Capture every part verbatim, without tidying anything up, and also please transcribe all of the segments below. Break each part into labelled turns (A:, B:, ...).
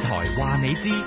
A: 台話你知。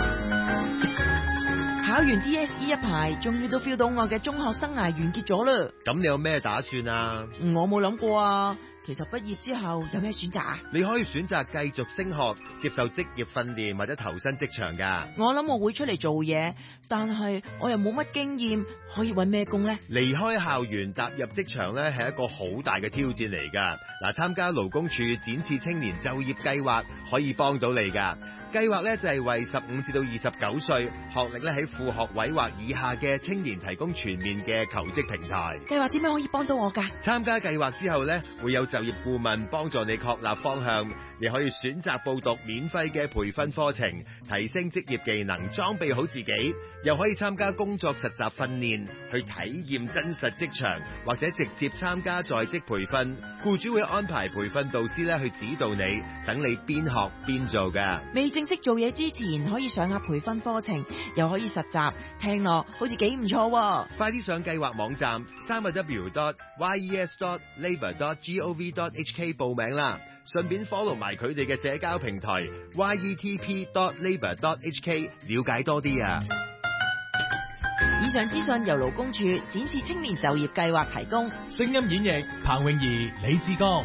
B: 考完 D S E 一排，終於都 feel 到我嘅中學生涯完結咗啦。
C: 咁你有咩打算啊？
B: 我冇諗過啊。其實畢業之後有咩選擇啊？
C: 你可以選擇繼續升學，接受職業訓練或者投身職場噶。
B: 我諗我會出嚟做嘢，但係我又冇乜經驗，可以搵咩工呢？
C: 離開校園踏入職場咧，係一個好大嘅挑戰嚟噶。嗱，參加勞工處展翅青年就業計劃可以幫到你噶。計劃咧就係為十五至到二十九歲，學歷咧喺副學位或以下嘅青年提供全面嘅求職平台。
B: 計劃點樣可以幫到我噶？
C: 參加計劃之後咧，會有就業顧問幫助你確立方向，你可以選擇報讀免費嘅培訓課程，提升職業技能，裝備好自己，又可以參加工作實習訓練，去體驗真實職場，或者直接參加在職培訓。僱主會安排培訓導師咧去指導你，等你邊學邊做噶。
B: 未正式做嘢之前，可以上下培訓課程，又可以實習，聽落好似幾唔錯。
C: 快啲上計劃網站三個 w dot y e s dot labour dot gov dot h k 報名啦，順便 follow 埋佢哋嘅社交平台 y e t p dot labour dot h k 了解多啲啊！
B: 以上資訊由勞工處展翅青年就業計劃提供。
A: 聲音演繹彭詠儀、李志剛。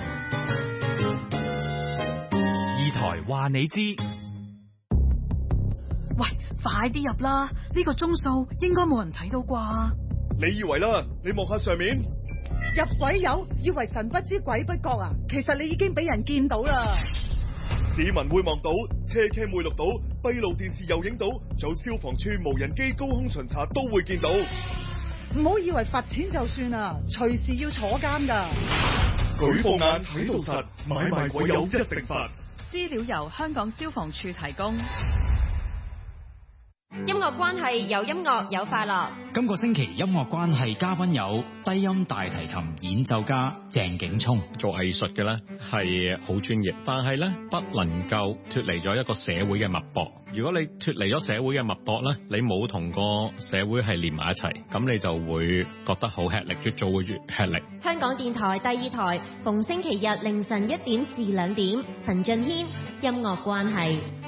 A: 二台話你知。
D: 喂，快啲入啦！呢個鐘數應該冇人睇到啩？
E: 你以為啦？你望下上面，
F: 入鬼友，以為神不知鬼不覺啊！其實你已經俾人見到啦。
E: 市民會望到，車 cam 會錄到，閉路電視又影到，仲有消防處無人機高空巡查都會見到。
F: 唔好以為罰錢就算啦，隨時要坐監噶。
E: 舉報眼喺度實，買賣鬼友一定罰。
D: 資料由香港消防處提供。
G: 音樂關係，有音樂有快樂。
H: 今個星期音樂關係嘉賓有低音大提琴演奏家鄭景聰。
I: 做藝術嘅咧係好專業，但係咧不能夠脫離咗一個社會嘅脈搏。如果你脫離咗社會嘅脈搏咧，你冇同個社會係連埋一齊，咁你就會覺得好吃力，越做會越吃力。
G: 香港電台第二台，逢星期日凌晨一點至兩點，陳俊軒音樂關係。